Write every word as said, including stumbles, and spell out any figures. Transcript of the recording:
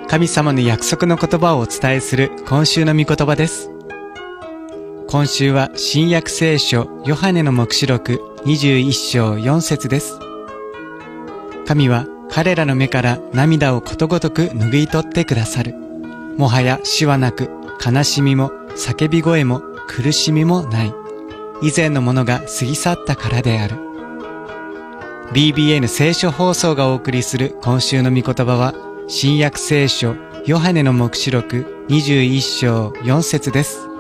神様の約束の言葉をお伝えする今週の御言葉です。今週は新約聖書ヨハネの黙示録にじゅういっ章よん節です。神は彼らの目から涙をことごとく拭い取ってくださる。もはや死はなく、悲しみも叫び声も苦しみもない。以前のものが過ぎ去ったからである。ビービーエヌ 聖書放送がお送りする今週の御言葉は、新約聖書ヨハネの黙示録にじゅういっ章よん節です。